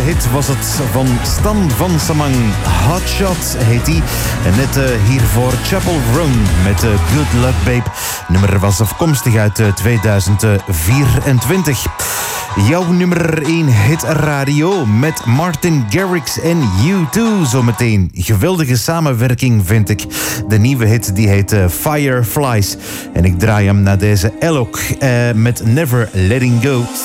hit was het van Stan van Samang. Hotshot heet die. En net hiervoor Chapel Roan met Good Luck Babe. Nummer was afkomstig uit 2024. Jouw nummer 1 hit radio met Martin Garrix en U2 zometeen. Geweldige samenwerking vind ik. De nieuwe hit die heet Fireflies. En ik draai hem naar deze Elok met Never Letting Go.